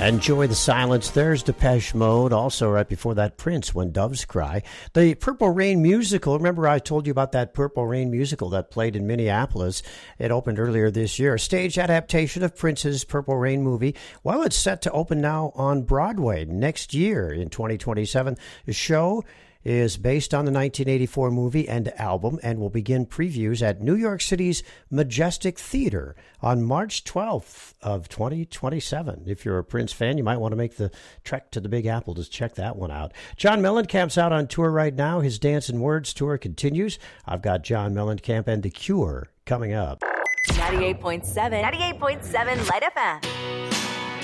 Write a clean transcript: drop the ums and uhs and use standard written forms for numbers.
Enjoy the silence. There's Depeche Mode. Also, right before that, Prince, When Doves Cry. The Purple Rain musical. Remember I told you about that Purple Rain musical that played in Minneapolis. It opened earlier this year. A stage adaptation of Prince's Purple Rain movie. Well, it's set to open now on Broadway next year in 2027. The show is based on the 1984 movie and album and will begin previews at New York City's Majestic Theater on March 12th of 2027. If you're a Prince fan, you might want to make the trek to the Big Apple to check that one out. John Mellencamp's out on tour right now. His Dance and Words tour continues. I've got John Mellencamp and The Cure coming up. 98.7 Light FM.